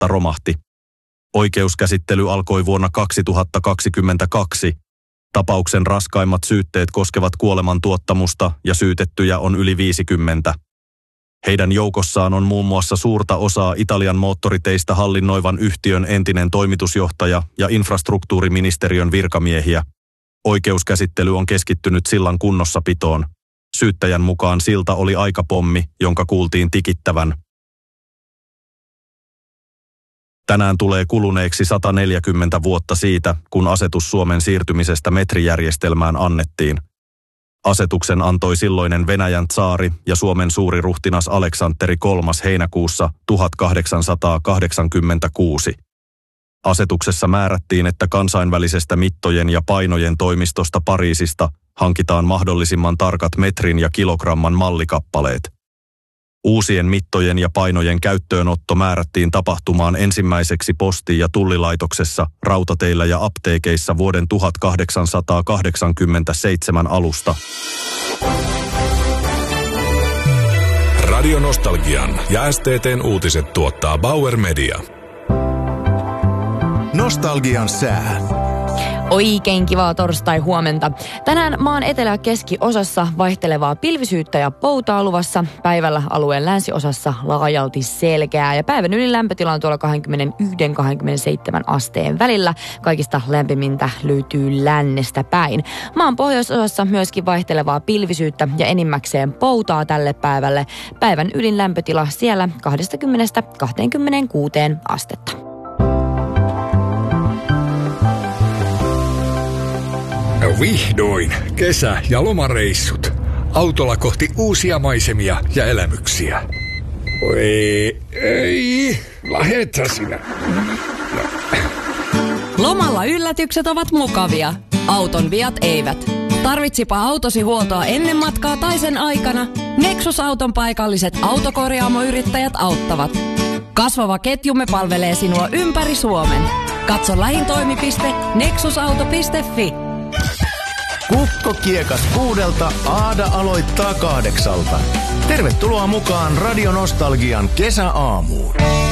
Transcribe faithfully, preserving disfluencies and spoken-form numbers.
kieltämättä romahti. Oikeuskäsittely alkoi vuonna kaksituhattakaksikymmentäkaksi. Tapauksen raskaimmat syytteet koskevat kuolemantuottamusta ja syytettyjä on yli viisikymmentä. Heidän joukossaan on muun muassa suurta osaa Italian moottoriteistä hallinnoivan yhtiön entinen toimitusjohtaja ja infrastruktuuriministeriön virkamiehiä. Oikeuskäsittely on keskittynyt sillan kunnossapitoon. Syyttäjän mukaan silta oli aikapommi, jonka kuultiin tikittävän. Tänään tulee kuluneeksi sata neljäkymmentä vuotta siitä, kun asetus Suomen siirtymisestä metrijärjestelmään annettiin. Asetuksen antoi silloinen Venäjän tsaari ja Suomen suuri ruhtinas Aleksanteri kolmas heinäkuussa tuhatkahdeksansataakahdeksankymmentäkuusi. Asetuksessa määrättiin, että kansainvälisestä mittojen ja painojen toimistosta Pariisista hankitaan mahdollisimman tarkat metrin ja kilogramman mallikappaleet. Uusien mittojen ja painojen käyttöönotto määrättiin tapahtumaan ensimmäiseksi posti- ja tullilaitoksessa, rautateillä ja apteekeissa vuoden tuhatkahdeksansataakahdeksankymmentäseitsemän alusta. Radio Nostalgian ja S T T:n uutiset tuottaa Bauer Media. Nostalgian sää. Oikein kivaa torstai-huomenta. Tänään maan etelä- ja keskiosassa vaihtelevaa pilvisyyttä ja poutaa luvassa. Päivällä alueen länsiosassa laajalti selkeää ja päivän ylin lämpötila on tuolla kaksikymmentäyksi kaksikymmentäseitsemän asteen välillä. Kaikista lämpimintä löytyy lännestä päin. Maan pohjoisosassa myöskin vaihtelevaa pilvisyyttä ja enimmäkseen poutaa tälle päivälle. Päivän ylin lämpötila siellä kaksikymmentä kaksikymmentäkuusi astetta. Vihdoin kesä- ja lomareissut. Autolla kohti uusia maisemia ja elämyksiä. Oi, ei, lähettä sinä. No. Lomalla yllätykset ovat mukavia. Auton viat eivät. Tarvitsipa autosi huoltoa ennen matkaa tai sen aikana, Nexus-auton paikalliset autokorjaamoyrittäjät auttavat. Kasvava ketjumme palvelee sinua ympäri Suomen. Katso lähin toimipiste nexusauto piste fi. Kukko kiekas kuudelta, Aada aloittaa kahdeksalta. Tervetuloa mukaan Radio Nostalgian kesäaamuun.